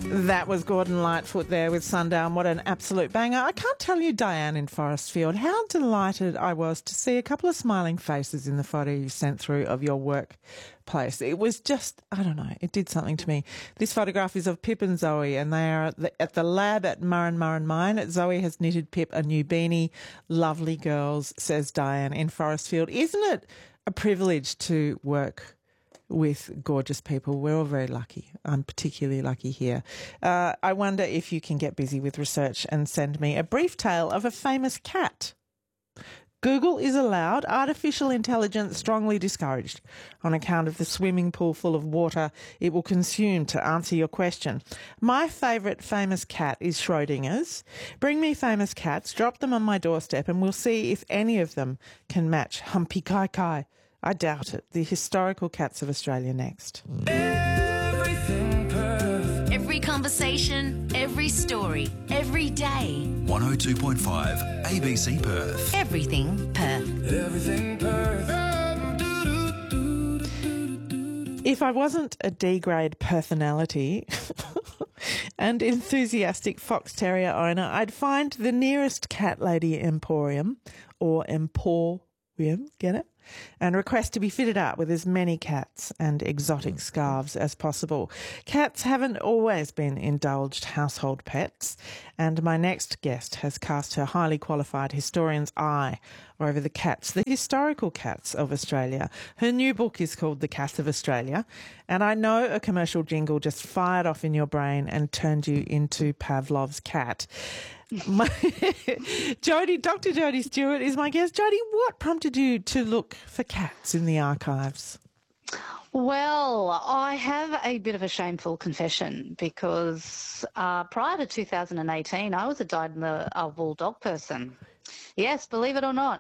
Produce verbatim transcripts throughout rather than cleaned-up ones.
That was Gordon Lightfoot there with Sundown. What an absolute banger. I can't tell you, Diane in Forestfield, how delighted I was to see a couple of smiling faces in the photo you sent through of your workplace. It was just, I don't know, it did something to me. This photograph is of Pip and Zoe, and they are at the, at the lab at Murrin Murrin Mine. Zoe has knitted Pip a new beanie. Lovely girls, says Diane in Forestfield. Isn't it a privilege to work with gorgeous people? We're all very lucky. I'm particularly lucky here. Uh, I wonder if you can get busy with research and send me a brief tale of a famous cat. Google is allowed, artificial intelligence strongly discouraged on account of the swimming pool full of water it will consume to answer your question. My favourite famous cat is Schrodinger's. Bring me famous cats, drop them on my doorstep, and we'll see if any of them can match Humpy Kai Kai. I doubt it. The historical cats of Australia next. Everything Perth. Every conversation, every story, every day. one oh two point five A B C Perth. Everything Perth. Everything Perth. If I wasn't a D-grade personality and enthusiastic fox terrier owner, I'd find the nearest cat lady emporium, or emporium, get it? And request to be fitted up with as many cats and exotic scarves as possible. Cats haven't always been indulged household pets, and my next guest has cast her highly qualified historian's eye over the cats, the historical cats of Australia. Her new book is called The Cats of Australia, and I know a commercial jingle just fired off in your brain and turned you into Pavlov's cat. My Jodie, Doctor Jodie Stewart is my guest. Jodie, what prompted you to look for cats in the archives? Well, I have a bit of a shameful confession because uh, prior to two thousand eighteen, I was a dyed-in-the-wool dog person. Yes, believe it or not.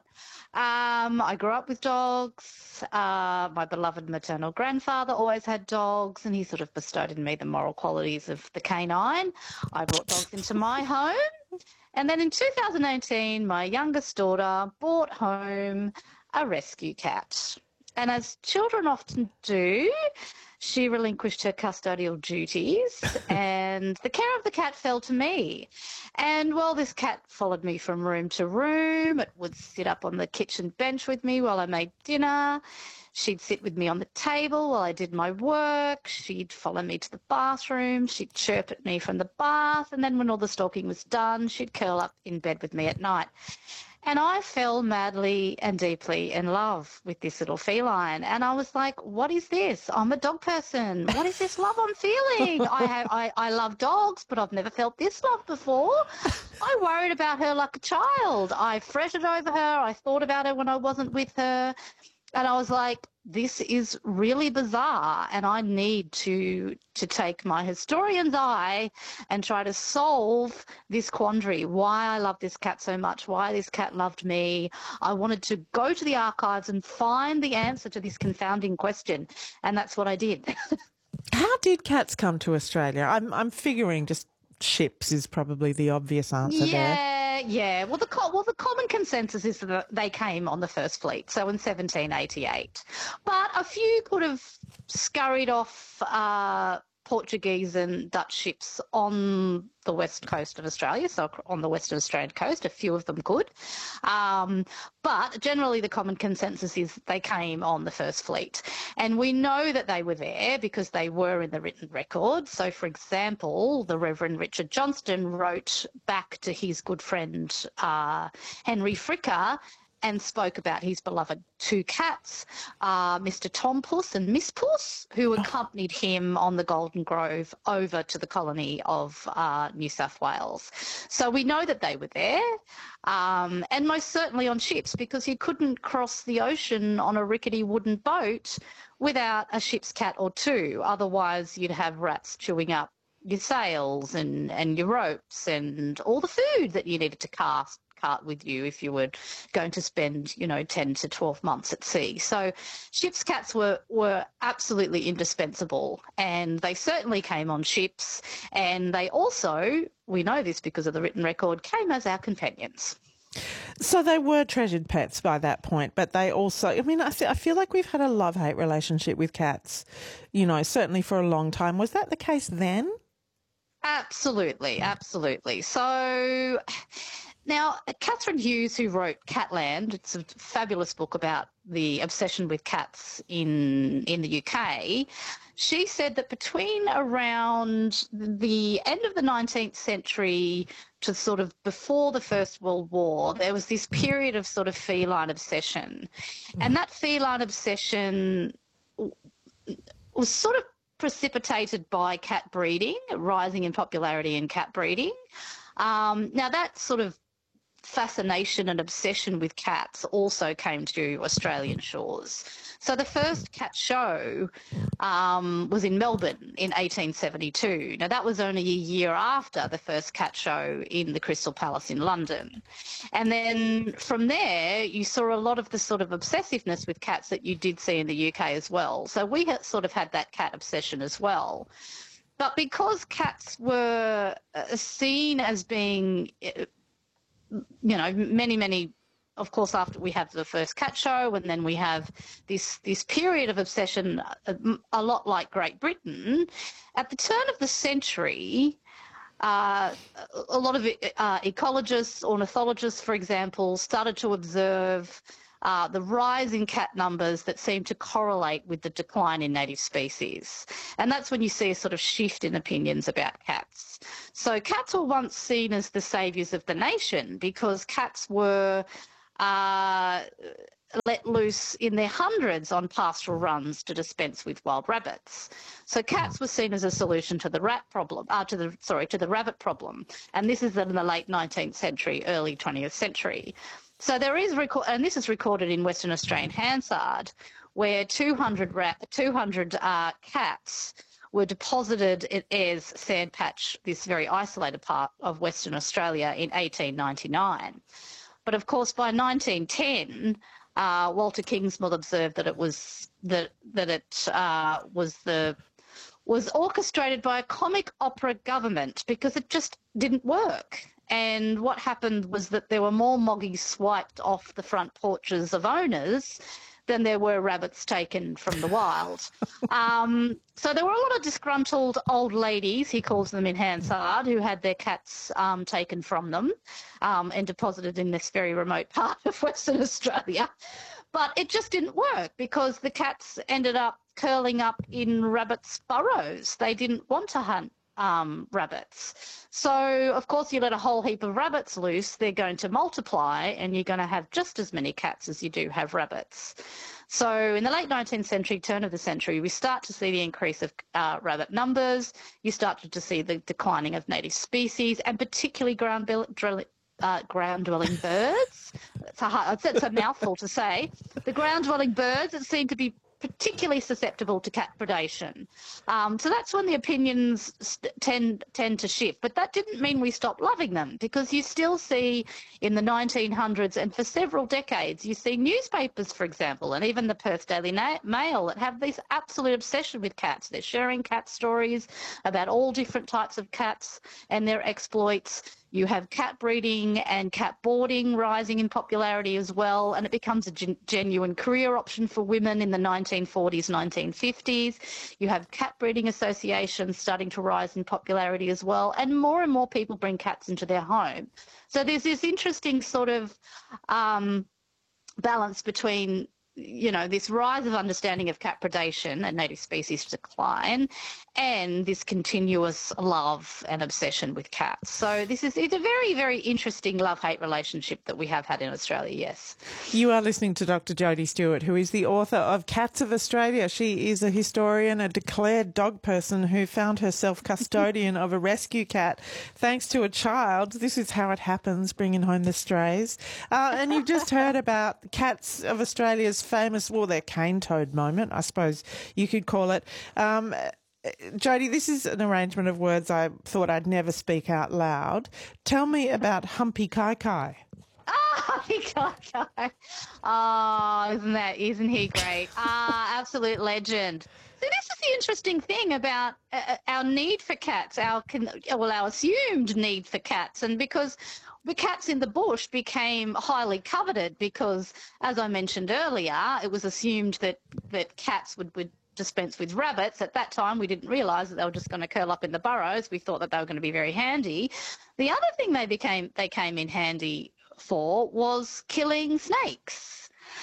Um, I grew up with dogs. Uh, my beloved maternal grandfather always had dogs, and he sort of bestowed in me the moral qualities of the canine. I brought dogs into my home. And then in two thousand eighteen, my youngest daughter brought home a rescue cat. And as children often do, she relinquished her custodial duties and the care of the cat fell to me. And while this cat followed me from room to room, it would sit up on the kitchen bench with me while I made dinner. She'd sit with me on the table while I did my work. She'd follow me to the bathroom. She'd chirp at me from the bath. And then when all the stalking was done, she'd curl up in bed with me at night. And I fell madly and deeply in love with this little feline. And I was like, what is this? I'm a dog person. What is this love I'm feeling? I, have, I, I love dogs, but I've never felt this love before. I worried about her like a child. I fretted over her. I thought about her when I wasn't with her. And I was like, this is really bizarre, and I need to to take my historian's eye and try to solve this quandary, why I love this cat so much, why this cat loved me. I wanted to go to the archives and find the answer to this confounding question, and that's what I did. How did cats come to Australia? I'm I'm figuring just ships is probably the obvious answer yeah, there. Yeah, Well, the well the common consensus is that they came on the first fleet, so in seventeen eighty-eight. But a few could have scurried off uh, Portuguese and Dutch ships on the west coast of Australia, so on the Western Australian coast, a few of them could. Um, but generally the common consensus is they came on the first fleet. And we know that they were there because they were in the written record. So, for example, the Reverend Richard Johnston wrote back to his good friend uh, Henry Fricker and spoke about his beloved two cats, uh, Mister Tom Puss and Miss Puss, who accompanied him on the Golden Grove over to the colony of uh, New South Wales. So we know that they were there, um, and most certainly on ships, because you couldn't cross the ocean on a rickety wooden boat without a ship's cat or two. Otherwise, you'd have rats chewing up your sails and, and your ropes and all the food that you needed to cast. cart with you if you were going to spend, you know, ten to twelve months at sea. So ship's cats were, were absolutely indispensable, and they certainly came on ships, and they also, we know this because of the written record, came as our companions. So they were treasured pets by that point, but they also, I mean, I feel, I feel like we've had a love-hate relationship with cats, you know, certainly for a long time. Was that the case then? Absolutely, absolutely. So now, Catherine Hughes, who wrote Catland, it's a fabulous book about the obsession with cats in in the U K. She said that between around the end of the nineteenth century to sort of before the First World War, there was this period of sort of feline obsession. And that feline obsession was sort of precipitated by cat breeding, rising in popularity in cat breeding. Um, now, that sort of fascination and obsession with cats also came to Australian shores. So the first cat show um, was in Melbourne in eighteen seventy-two. Now, that was only a year after the first cat show in the Crystal Palace in London. And then from there, you saw a lot of the sort of obsessiveness with cats that you did see in the U K as well. So we had sort of had that cat obsession as well. But because cats were uh, seen as being, uh, you know, many, many, of course, after we have the first cat show, and then we have this this period of obsession, a, a lot like Great Britain, at the turn of the century, uh, a lot of uh, ecologists, ornithologists, for example, started to observe uh, the rise in cat numbers that seem to correlate with the decline in native species. And that's when you see a sort of shift in opinions about cats. So cats were once seen as the saviours of the nation because cats were uh, let loose in their hundreds on pastoral runs to dispense with wild rabbits. So cats were seen as a solution to the rat problem, uh, to the sorry, to the rabbit problem. And this is in the late nineteenth century, early twentieth century. So there is record, and this is recorded in Western Australian Hansard, where two hundred, rat, two hundred uh, cats were deposited at Ayers Sandpatch, this very isolated part of Western Australia, in eighteen ninety-nine. But of course, by nineteen ten, uh, Walter Kingsmill observed that it was that that it uh, was the was orchestrated by a comic opera government because it just didn't work. And what happened was that there were more moggies swiped off the front porches of owners than there were rabbits taken from the wild. um, so there were a lot of disgruntled old ladies, he calls them in Hansard, who had their cats um, taken from them um, and deposited in this very remote part of Western Australia. But it just didn't work because the cats ended up curling up in rabbits' burrows. They didn't want to hunt Um, rabbits. So, of course, you let a whole heap of rabbits loose, they're going to multiply and you're going to have just as many cats as you do have rabbits. So in the late nineteenth century, turn of the century, we start to see the increase of uh, rabbit numbers. You start to see the declining of native species and particularly ground dwelling Uh, ground-dwelling birds. It's a, hard, it's a mouthful to say. The ground-dwelling birds that seem to be particularly susceptible to cat predation. Um, so that's when the opinions st- tend tend to shift. But that didn't mean we stopped loving them because you still see in the nineteen hundreds and for several decades, you see newspapers, for example, and even the Perth Daily Na- Mail that have this absolute obsession with cats. They're sharing cat stories about all different types of cats and their exploits. You have cat breeding and cat boarding rising in popularity as well, and it becomes a gen- genuine career option for women in the nineteen forties, nineteen fifties. You have cat breeding associations starting to rise in popularity as well, and more and more people bring cats into their home. So there's this interesting sort of um, balance between, you know, this rise of understanding of cat predation and native species decline and this continuous love and obsession with cats. So this is it's a very, very interesting love-hate relationship that we have had in Australia, yes. You are listening to Doctor Jodie Stewart, who is the author of Cats of Australia. She is a historian, a declared dog person who found herself custodian of a rescue cat thanks to a child. This is how it happens, bringing home the strays. Uh, and you've just heard about Cats of Australia's famous, well, their cane toad moment, I suppose you could call it. Um, Jodie, this is an arrangement of words I thought I'd never speak out loud. Tell me about Humpy Kai Kai. Ah, Humpy Kai Kai. Oh, isn't that, isn't he great? Ah, absolute legend. So this is the interesting thing about uh, our need for cats, our well, our assumed need for cats, and because the cats in the bush became highly coveted because, as I mentioned earlier, it was assumed that, that cats would, would dispense with rabbits. At that time, we didn't realise that they were just going to curl up in the burrows. We thought that they were going to be very handy. The other thing they became they came in handy for was killing snakes.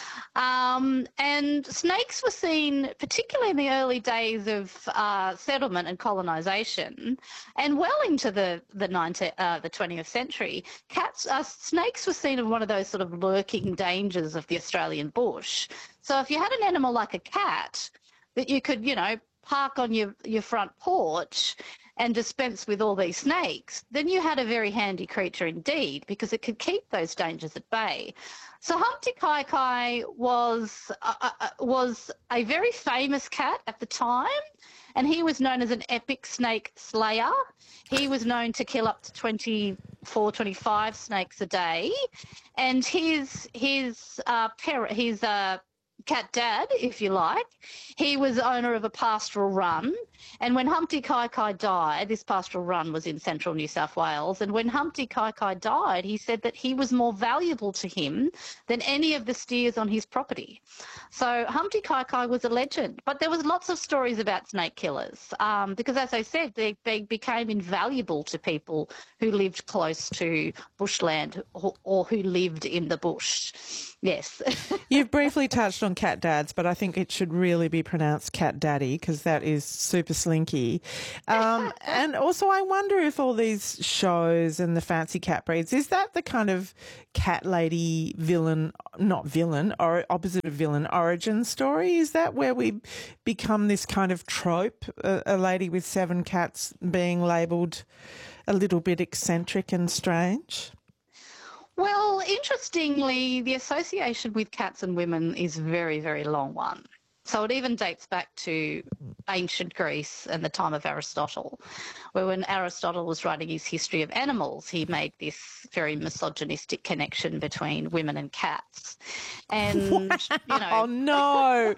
Um, and snakes were seen, particularly in the early days of uh, settlement and colonisation, and well into the the, nineteenth, uh, the twentieth century. Cats, uh, snakes were seen as one of those sort of lurking dangers of the Australian bush. So if you had an animal like a cat that you could, you know, park on your, your front porch and dispense with all these snakes, then you had a very handy creature indeed, because it could keep those dangers at bay. So Humpty Kai Kai was uh, uh, was a very famous cat at the time, and he was known as an epic snake slayer. He was known to kill up to twenty-four, twenty-five snakes a day, and his his uh, parrot, his uh, cat dad, if you like, he was owner of a pastoral run. And when Humpty Kai Kai died, this pastoral run was in central New South Wales, and when Humpty Kai Kai died, he said that he was more valuable to him than any of the steers on his property. So Humpty Kai Kai was a legend. But there was lots of stories about snake killers, um, because, as I said, they, they became invaluable to people who lived close to bushland or, or who lived in the bush. Yes. You've briefly touched on cat dads, but I think it should really be pronounced cat daddy, because that is super slinky. Um, and also I wonder if all these shows and the fancy cat breeds, is that the kind of cat lady villain, not villain, or opposite of villain origin story? Is that where we become this kind of trope, a, a lady with seven cats being labelled a little bit eccentric and strange? Well, interestingly, the association with cats and women is a very, very long one. So it even dates back to ancient Greece and the time of Aristotle, where when Aristotle was writing his history of animals, he made this very misogynistic connection between women and cats. And, you know... Oh, no,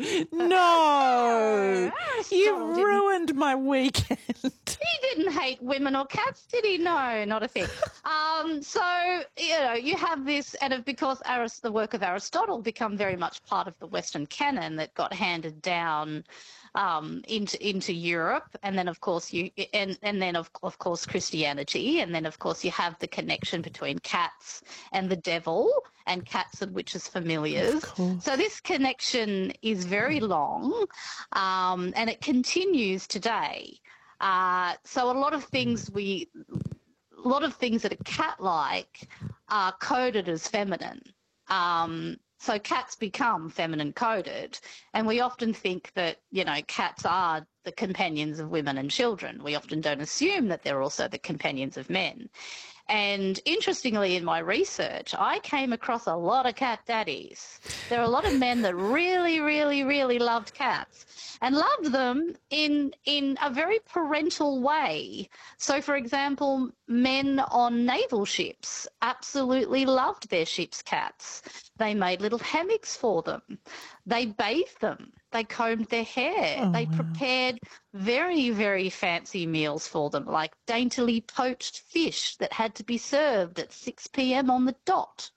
no. You've ruined my weekend. He didn't hate women or cats, did he? No, not a thing. Um, so, you know, you have this, and because Aris, the work of Aristotle become very much part of the Western canon that got handed down um, into into Europe, and then of course you, and and then of of course Christianity, and then of course you have the connection between cats and the devil, and cats and witches familiars. So this connection is very long, um, and it continues today. Uh, so a lot of things we, a lot of things that are cat-like are coded as feminine. Um, so cats become feminine coded, and we often think that, you know, cats are the companions of women and children. We often don't assume that they're also the companions of men. And interestingly, in my research, I came across a lot of cat daddies. There are a lot of men that really, really, really loved cats and loved them in in a very parental way. So, for example, men on naval ships absolutely loved their ship's cats. They made little hammocks for them. They bathed them. They combed their hair. Oh, they wow. prepared very, very fancy meals for them, like daintily poached fish that had to be served at six p.m. on the dot.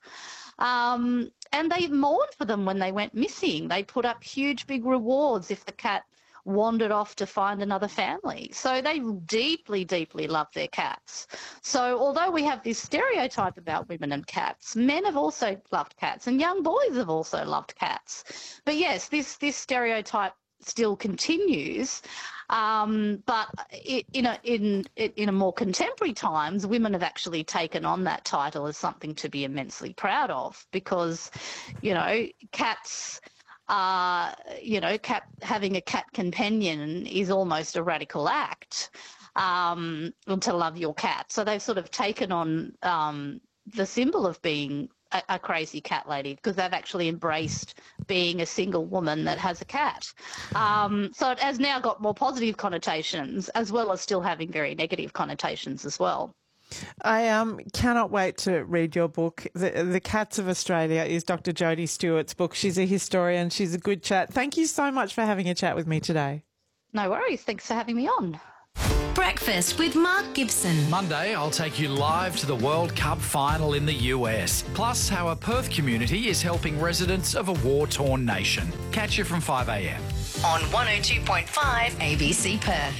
Um, and they mourned for them when they went missing. They put up huge, big rewards if the cat wandered off to find another family. So they deeply, deeply love their cats. So although we have this stereotype about women and cats, men have also loved cats, and young boys have also loved cats. But yes, this, this stereotype still continues. Um, but it, in, a, in, in a more contemporary times, women have actually taken on that title as something to be immensely proud of, because, you know, cats... Uh, you know, cat, having a cat companion is almost a radical act, um, to love your cat. So they've sort of taken on um, the symbol of being a, a crazy cat lady, because they've actually embraced being a single woman that has a cat. Um, so it has now got more positive connotations, as well as still having very negative connotations as well. I um cannot wait to read your book. The, the Cats of Australia is Doctor Jodie Stewart's book. She's a historian. She's a good chat. Thank you so much for having a chat with me today. No worries. Thanks for having me on. Breakfast with Mark Gibson. Monday, I'll take you live to the World Cup final in the U S, plus how a Perth community is helping residents of a war-torn nation. Catch you from five a m. on one oh two point five A B C Perth.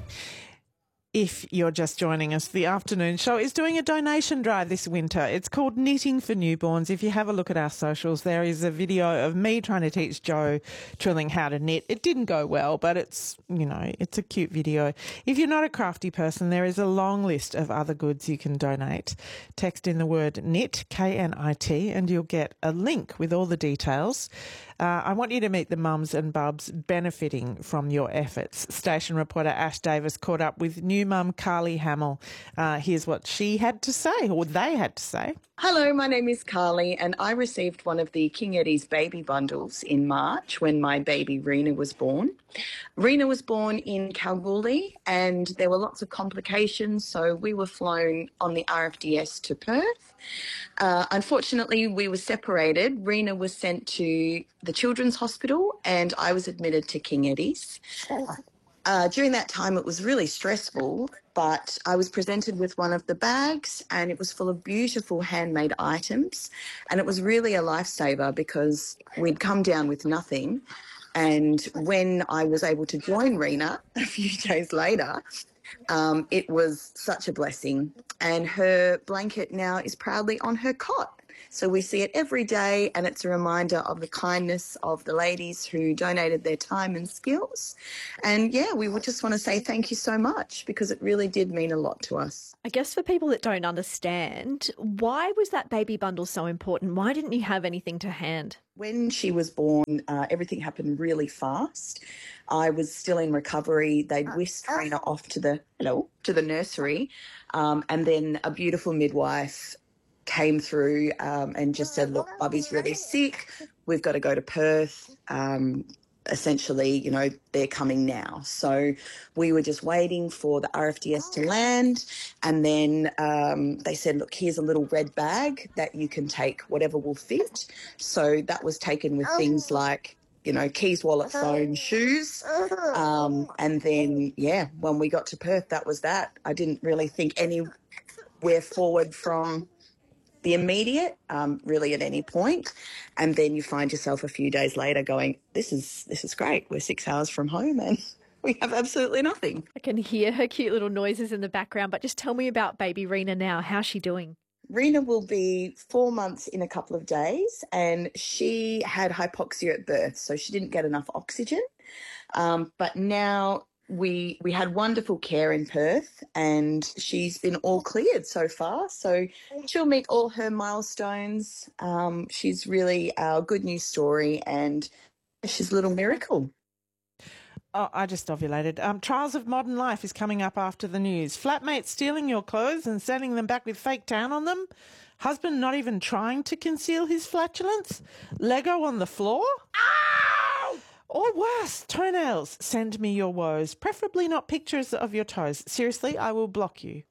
If you're just joining us, the afternoon show is doing a donation drive this winter. It's called Knitting for Newborns. If you have a look at our socials, there is a video of me trying to teach Joe Trilling how to knit. It didn't go well, but it's, you know, it's a cute video. If you're not a crafty person, there is a long list of other goods you can donate. Text in the word knit, K N I T, and you'll get a link with all the details. Uh, I want you to meet the mums and bubs benefiting from your efforts. Station reporter Ash Davis caught up with new mum Carly Hamill. Uh, here's what she had to say, or they had to say. Hello, my name is Carly, and I received one of the King Eddie's baby bundles in March when my baby Rena was born. Rena was born in Kalgoorlie, and there were lots of complications, so we were flown on the R F D S to Perth. Uh, unfortunately, we were separated. Rena was sent to the Children's Hospital, and I was admitted to King Eddie's. Uh, during that time, it was really stressful, but I was presented with one of the bags and it was full of beautiful handmade items. And it was really a lifesaver because we'd come down with nothing. And when I was able to join Rena a few days later, um, it was such a blessing. And her blanket now is proudly on her cot. So we see it every day, and it's a reminder of the kindness of the ladies who donated their time and skills. And, yeah, we would just want to say thank you so much because it really did mean a lot to us. I guess for people that don't understand, why was that baby bundle so important? Why didn't you have anything to hand? When she was born, uh, everything happened really fast. I was still in recovery. They'd whisked Rena off to the, hello, to the nursery, um, and then a beautiful midwife came through um, and just said, look, Bubby's really sick. We've got to go to Perth. Um, essentially, you know, they're coming now. So we were just waiting for the R F D S to land. And then um, they said, look, here's a little red bag that you can take whatever will fit. So that was taken with things like, you know, keys, wallet, phone, shoes. Um, and then, yeah, when we got to Perth, that was that. I didn't really think anywhere forward from the immediate, um, really at any point. And then you find yourself a few days later going, this is this is great. We're six hours from home and we have absolutely nothing. I can hear her cute little noises in the background, but just tell me about baby Rena now. How's she doing? Rena will be four months in a couple of days, and she had hypoxia at birth, so she didn't get enough oxygen. Um, but now we we had wonderful care in Perth, and she's been all cleared so far. So she'll meet all her milestones. Um, she's really our good news story, and she's a little miracle. Oh, I just ovulated. Um, Trials of Modern Life is coming up after the news. Flatmate stealing your clothes and sending them back with fake tan on them. Husband not even trying to conceal his flatulence. Lego on the floor. Ow! Or worse, toenails. Send me your woes. Preferably not pictures of your toes. Seriously, I will block you.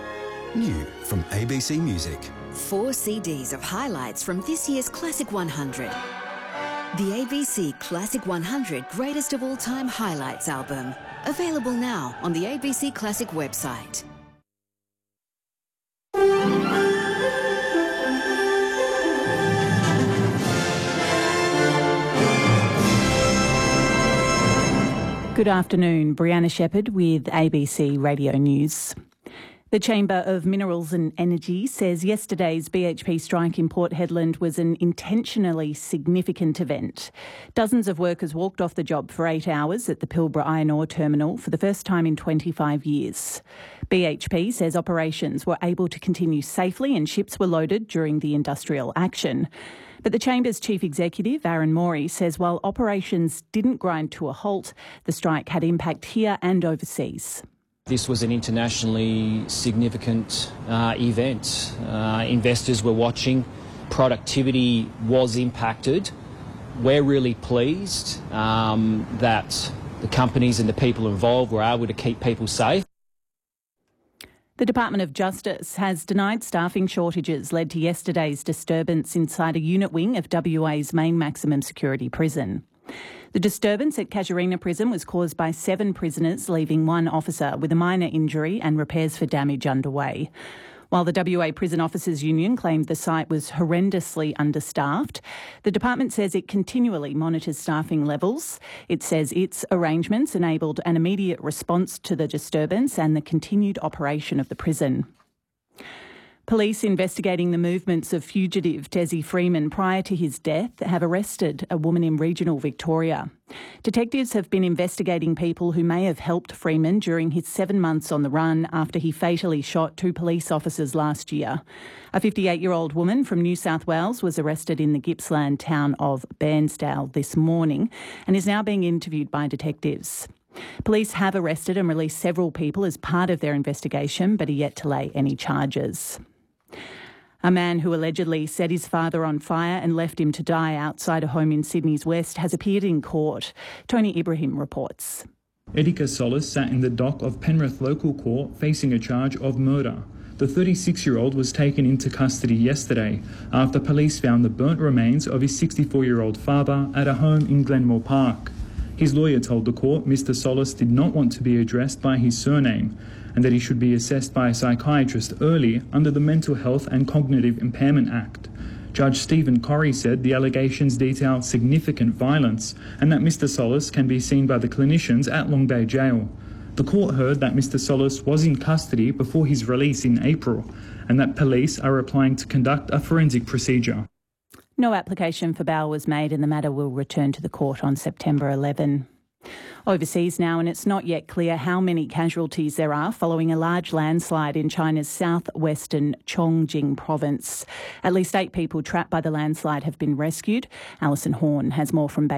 New from A B C Music. Four C Ds of highlights from this year's Classic one hundred. The A B C Classic one hundred Greatest of All Time Highlights album. Available now on the A B C Classic website. Good afternoon, Brianna Shepherd with A B C Radio News. The Chamber of Minerals and Energy says yesterday's B H P strike in Port Hedland was an intentionally significant event. Dozens of workers walked off the job for eight hours at the Pilbara Iron Ore Terminal for the first time in twenty-five years. B H P says operations were able to continue safely and ships were loaded during the industrial action. But the Chamber's Chief Executive, Aaron Morey, says while operations didn't grind to a halt, the strike had impact here and overseas. This was an internationally significant uh, event. Uh, investors were watching. Productivity was impacted. We're really pleased um, that the companies and the people involved were able to keep people safe. The Department of Justice has denied staffing shortages led to yesterday's disturbance inside a unit wing of W A's main maximum security prison. The disturbance at Casuarina Prison was caused by seven prisoners leaving one officer with a minor injury and repairs for damage underway. While the W A Prison Officers Union claimed the site was horrendously understaffed, the department says it continually monitors staffing levels. It says its arrangements enabled an immediate response to the disturbance and the continued operation of the prison. Police investigating the movements of fugitive Desi Freeman prior to his death have arrested a woman in regional Victoria. Detectives have been investigating people who may have helped Freeman during his seven months on the run after he fatally shot two police officers last year. A fifty-eight-year-old woman from New South Wales was arrested in the Gippsland town of Bairnsdale this morning and is now being interviewed by detectives. Police have arrested and released several people as part of their investigation, but are yet to lay any charges. A man who allegedly set his father on fire and left him to die outside a home in Sydney's West has appeared in court. Tony Ibrahim reports. Edika Solis sat in the dock of Penrith Local Court facing a charge of murder. The thirty-six-year-old was taken into custody yesterday after police found the burnt remains of his sixty-four-year-old father at a home in Glenmore Park. His lawyer told the court Mister Solis did not want to be addressed by his surname and that he should be assessed by a psychiatrist early under the Mental Health and Cognitive Impairment Act. Judge Stephen Corrie said the allegations detail significant violence and that Mister Solis can be seen by the clinicians at Long Bay Jail. The court heard that Mister Solis was in custody before his release in April and that police are applying to conduct a forensic procedure. No application for bail was made and the matter will return to the court on September eleventh. Overseas now, and it's not yet clear how many casualties there are following a large landslide in China's southwestern Chongqing province. At least eight people trapped by the landslide have been rescued. Alison Horn has more from